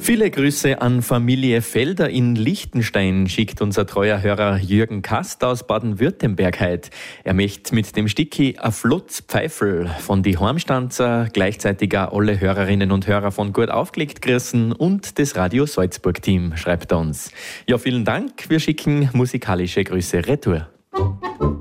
Viele Grüße an Familie Felder in Liechtenstein, schickt unser treuer Hörer Jürgen Kast aus Baden-Württemberg heut. Er möchte mit dem Sticki a Flutz Pfeifel von die Heimstanzer, gleichzeitig auch alle Hörerinnen und Hörer von Gut aufgelegt grüßen und das Radio Salzburg-Team, schreibt er uns. Ja, vielen Dank, wir schicken musikalische Grüße retour.